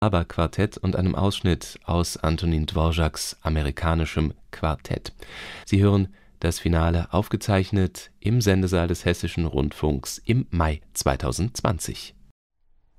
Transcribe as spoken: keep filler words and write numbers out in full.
ABBA-Quartett und einem Ausschnitt aus Antonin Dvořáks amerikanischem Quartett. Sie hören das Finale, aufgezeichnet im Sendesaal des Hessischen Rundfunks im Mai zweitausendzwanzig.